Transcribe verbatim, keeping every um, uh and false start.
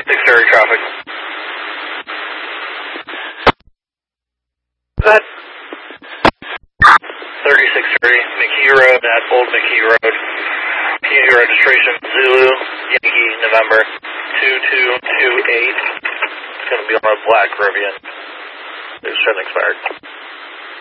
thirty-six thirty traffic. Go ahead. thirty-six thirty, McKee Road at Old McKee Road. Community registration Zulu, Yankee, November two two two eight. It's going to be on a black Rivian. It's been expired.